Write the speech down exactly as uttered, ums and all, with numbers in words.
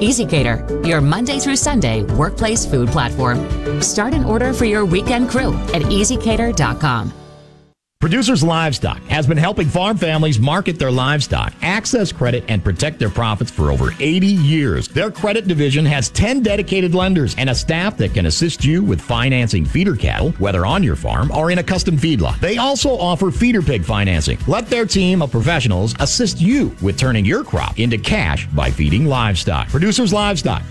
EasyCater, your Monday through Sunday workplace food platform. Start an order for your weekend crew at easy cater dot com. Producers Livestock has been helping farm families market their livestock, access credit, and protect their profits for over eighty years. Their credit division has ten dedicated lenders and a staff that can assist you with financing feeder cattle, whether on your farm or in a custom feedlot. They also offer feeder pig financing. Let their team of professionals assist you with turning your crop into cash by feeding livestock. Producers Livestock,